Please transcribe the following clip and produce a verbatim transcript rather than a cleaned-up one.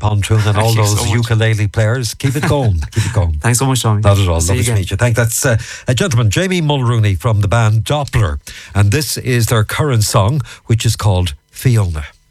pontoon and all Thank you those so much. ukulele players. Keep it going. Keep it going. Thanks so much, Tommy. Not at all. See you Lovely to again. meet you. Thank that's uh, a gentleman, Jamie Mulrooney from the band Doppler, and this is their current song, which is called Fiona.